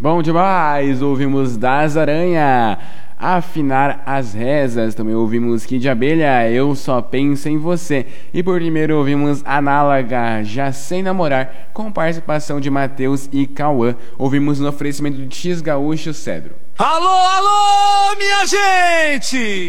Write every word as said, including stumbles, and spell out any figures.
Bom demais, ouvimos Das Aranha, Afinar as Rezas, também ouvimos Kid Abelha, Eu Só Penso em Você, e por primeiro ouvimos Análoga, Já Sei Namorar, com participação de Matheus e Cauã. Ouvimos no oferecimento de X Gaúcho Cedro. Alô, alô, minha gente!